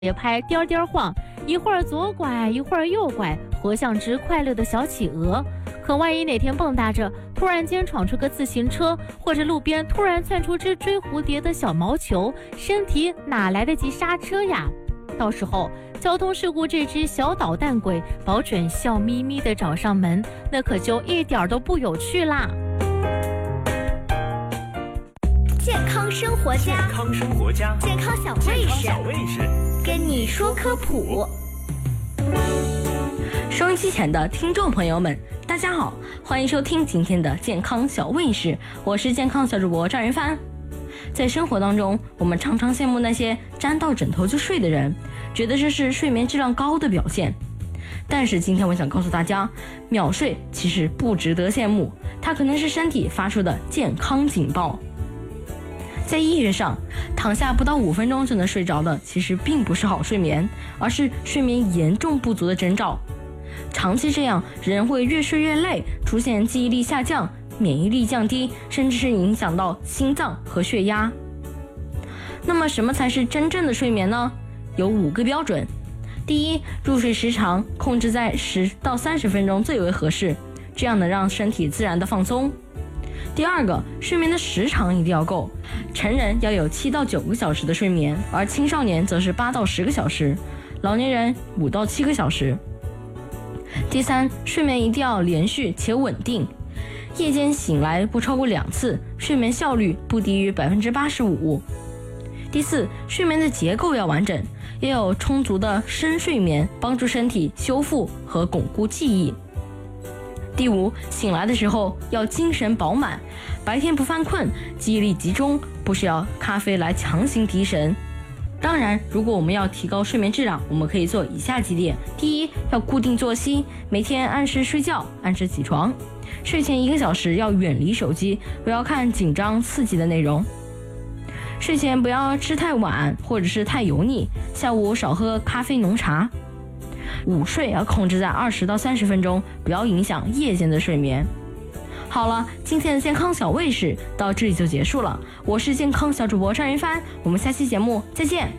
节拍颠颠晃，一会儿左拐一会儿右拐，活像只快乐的小企鹅。可万一哪天蹦跶着突然间闯出个自行车，或者路边突然窜出只追蝴蝶的小毛球，身体哪来得及刹车呀？到时候交通事故这只小捣蛋鬼保准笑眯眯地找上门，那可就一点都不有趣啦。 健康生活家， 健康生活家， 健康小卫士，跟你说科普。 收音机前的听众朋友们，大家好，欢迎收听今天的健康小卫士，我是健康小主播赵云帆。在生活当中，我们常常羡慕那些沾到枕头就睡的人，觉得这是睡眠质量高的表现。但是今天我想告诉大家，秒睡其实不值得羡慕，它可能是身体发出的健康警报。在医学上，躺下不到5分钟就能睡着的，其实并不是好睡眠，而是睡眠严重不足的征兆。长期这样，人会越睡越累，出现记忆力下降、免疫力降低，甚至是影响到心脏和血压。那么什么才是真正的睡眠呢？有5个标准。第一，入睡时长控制在10到30分钟最为合适，这样能让身体自然的放松。第二个，睡眠的时长一定要够，成人要有7到9个小时的睡眠，而青少年则是8到10个小时，老年人5到7个小时。第三，睡眠一定要连续且稳定，夜间醒来不超过2次，睡眠效率不低于85%。第四，睡眠的结构要完整，要有充足的深睡眠，帮助身体修复和巩固记忆。第五，醒来的时候要精神饱满，白天不犯困，记忆力集中，不需要咖啡来强行提神。当然，如果我们要提高睡眠质量，我们可以做以下几点。第一，要固定作息，每天按时睡觉，按时起床。睡前1个小时要远离手机，不要看紧张刺激的内容。睡前不要吃太晚或者是太油腻，下午少喝咖啡浓茶。午睡要控制在20到30分钟，不要影响夜间的睡眠。好了，今天的健康小卫士到这里就结束了，我是健康小主播张云帆，我们下期节目再见。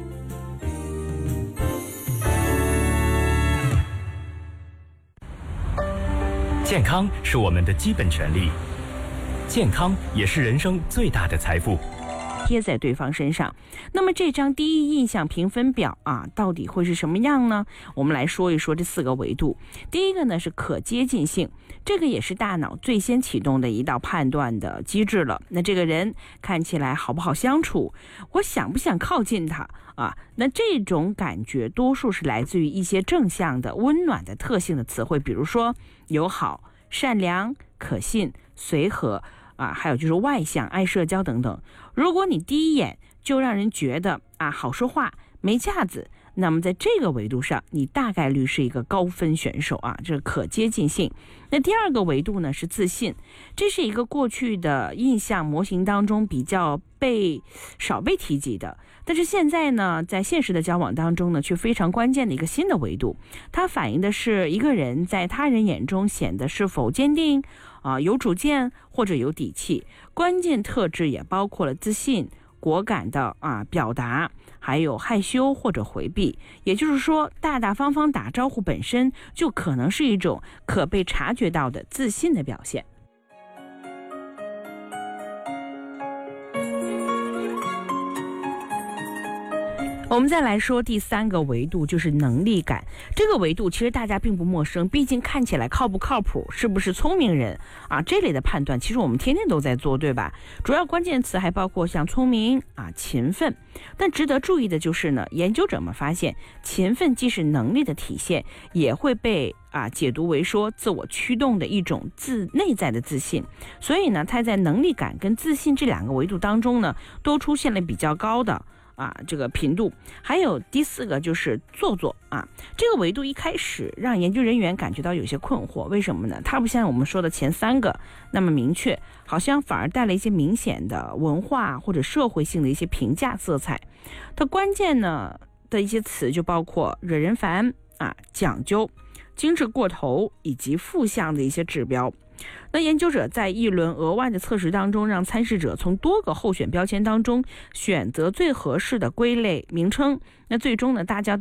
健康是我们的基本权利，健康也是人生最大的财富。 贴在对方身上。那么这张第一印象评分表到底会是什么样呢？我们来说一说这4个维度。第一个呢是可接近性，这个也是大脑最先启动的一道判断的机制了。那这个人看起来好不好相处，我想不想靠近他那这种感觉多数是来自于一些正向的温暖的特性的词汇，比如说友好、善良、可信、随和还有就是外向、爱社交等等。如果你第一眼就让人觉得好说话、没架子，那么在这个维度上，你大概率是一个高分选手这是可接近性。那第二个维度呢是自信，这是一个过去的印象模型当中比较少被提及的，但是现在呢，在现实的交往当中呢，却非常关键的一个新的维度。它反映的是一个人在他人眼中显得是否坚定有主见或者有底气。关键特质也包括了自信、果敢的表达，还有害羞或者回避。也就是说，大大方方打招呼本身就可能是一种可被察觉到的自信的表现。我们再来说第3个维度，就是能力感。这个维度其实大家并不陌生，毕竟看起来靠不靠谱，是不是聪明人这类的判断其实我们天天都在做，对吧？主要关键词还包括像聪明勤奋。但值得注意的就是呢，研究者们发现，勤奋既是能力的体现，也会被解读为说自我驱动的一种内在的自信。所以呢，它在能力感跟自信这2个维度当中呢，都出现了比较高的这个频度。还有第4个就是做作这个维度一开始让研究人员感觉到有些困惑，为什么呢？它不像我们说的前3个那么明确，好像反而带了一些明显的文化或者社会性的一些评价色彩。它关键呢的一些词就包括惹人烦讲究、精致过头以及负向的一些指标。 那研究者在一轮额外的测试当中，让参试者从多个候选标签当中选择最合适的归类名称。那最终呢，大家